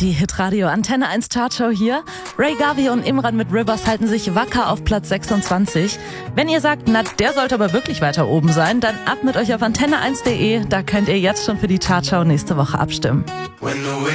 Die Hitradio Antenne 1 Chartshow hier. Ray Garvey und Imran mit Rivers halten sich wacker auf Platz 26. Wenn ihr sagt, na, der sollte aber wirklich weiter oben sein, dann ab mit euch auf antenne1.de. Da könnt ihr jetzt schon für die Chartshow nächste Woche abstimmen.